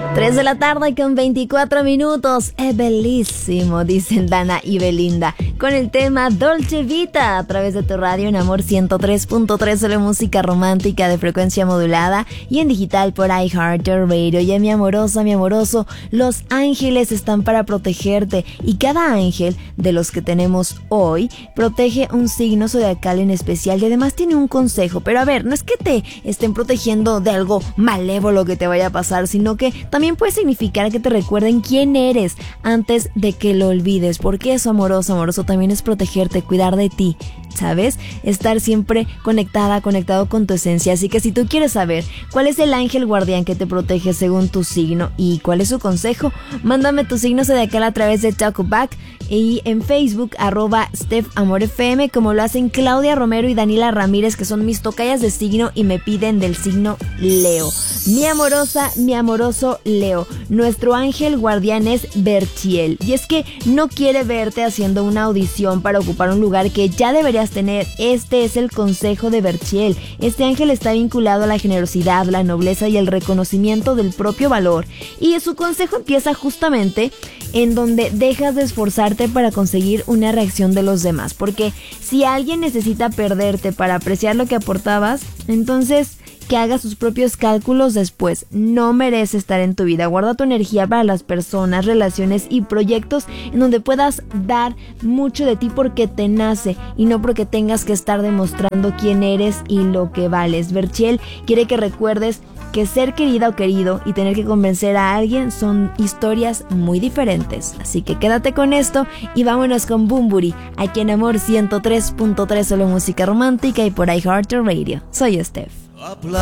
3 de la tarde con 24 minutos. Es bellísimo, dicen Dana y Belinda, con el tema Dolce Vita a través de tu radio en Amor 103.3, solo música romántica de frecuencia modulada y en digital por iHeartRadio. Y mi amorosa, mi amoroso, los ángeles están para protegerte y cada ángel de los que tenemos hoy protege un signo zodiacal en especial y además tiene un consejo. Pero a ver, no es que te estén protegiendo de algo malévolo que te vaya a pasar, sino que también puede significar que te recuerden quién eres antes de que lo olvides, porque eso, amoroso, amoroso, también es protegerte, cuidar de ti, ¿sabes? Estar siempre conectado con tu esencia. Así que si tú quieres saber cuál es el ángel guardián que te protege según tu signo y cuál es su consejo, mándame tu signo zodiacal a través de Talkback y en Facebook @StephAmorFM, como lo hacen Claudia Romero y Daniela Ramírez, que son mis tocayas de signo y me piden del signo Leo. Mi amorosa, mi amoroso Leo, nuestro ángel guardián es Berchiel, y es que no quiere verte haciendo una audición para ocupar un lugar que ya deberías tener. Este es el consejo de Berchiel. Este ángel está vinculado a la generosidad, la nobleza y el reconocimiento del propio valor, y su consejo empieza justamente en donde dejas de esforzarte para conseguir una reacción de los demás, porque si alguien necesita perderte para apreciar lo que aportabas, entonces que haga sus propios cálculos después. No merece estar en tu vida. Guarda tu energía para las personas, relaciones y proyectos en donde puedas dar mucho de ti porque te nace y no porque tengas que estar demostrando quién eres y lo que vales. Berchiel quiere que recuerdes que ser querida o querido y tener que convencer a alguien son historias muy diferentes. Así que quédate con esto y vámonos con Bunbury, aquí en Amor 103.3, solo música romántica y por iHeartRadio. Soy Steph.